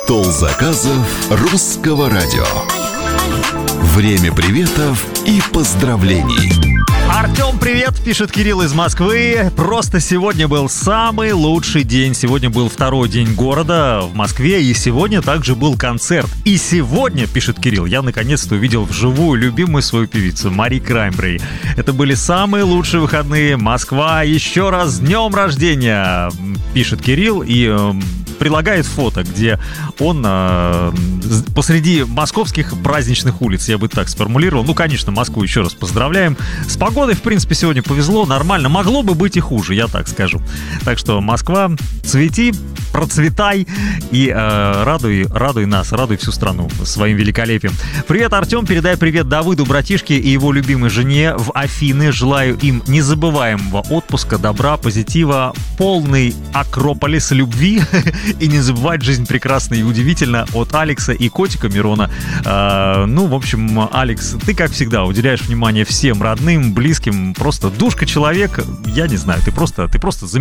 Стол заказов русского радио. Время приветов и поздравлений. Артем, привет, пишет Кирилл из Москвы. Просто сегодня был самый лучший день. Сегодня был второй день города в Москве, и сегодня также был концерт. И сегодня, пишет Кирилл, я наконец-то увидел вживую любимую свою певицу Мари Краймбрери. Это были самые лучшие выходные. Москва, еще раз с днем рождения, пишет Кирилл, и прилагает фото, где он посреди московских праздничных улиц, я бы так сформулировал. Ну, конечно, Москву еще раз поздравляем. С погодой, в принципе, сегодня повезло, нормально. Могло бы быть и хуже, я так скажу. Так что, Москва, цвети, процветай и радуй нас, радуй всю страну своим великолепием. Привет, Артем, передай привет Давыду, братишке и его любимой жене в Афины. Желаю им незабываемого отпуска, добра, позитива, полный акрополис любви. И не забывать, жизнь прекрасна и удивительна, от Алекса и котика Мирона. Ну, в общем, Алекс, ты, как всегда, уделяешь внимание всем родным, близким, просто душка человек, я не знаю, ты просто замечательный.